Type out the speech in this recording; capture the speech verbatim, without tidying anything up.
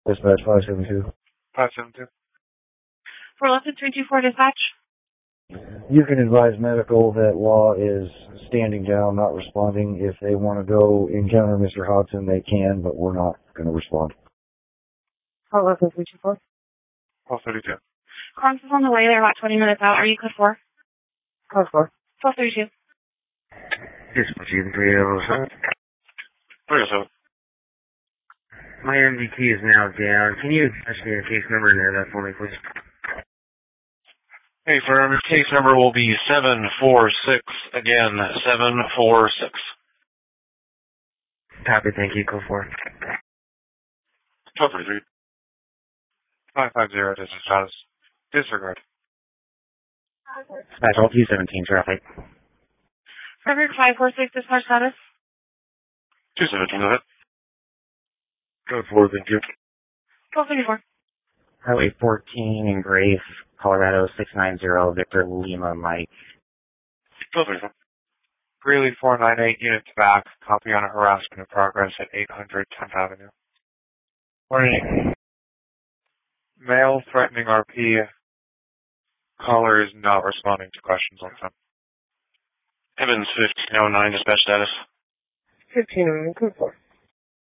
Dispatch five seven two. five seven two. For Listen three two four dispatch. You can advise medical that Law is standing down, not responding. If they want to go encounter Mister Hodson, they can, but we're not going to respond. For Listen three two four. twelve thirty-two. Cross is on the way. They're about twenty minutes out. Are you code four? Code four. twelve thirty-two. Dispatch three oh seven. three oh seven. My M D T is now down. Can you touch me the case number and have that for me, please? Hey, firm, your case number will be seven four six. Again, seven four six. Copy, thank you. Go for it. twelve thirty-three. five five zero, this is status. Disregard. Dispatch all two seventeen traffic. Frederick five four six dispatch status. two seventeen, go ahead. Code four, thank you. twelve thirty-four. Highway fourteen in Grace, Colorado six nine zero, Victor Lima Mike. twelve thirty-four. Greeley four nine eight, units back. Copy on a harassment in progress at eight hundred tenth Avenue. Morning. Male threatening R P. Caller is not responding to questions on phone. Evans fifteen oh nine, dispatch status. fifteen oh nine, code four.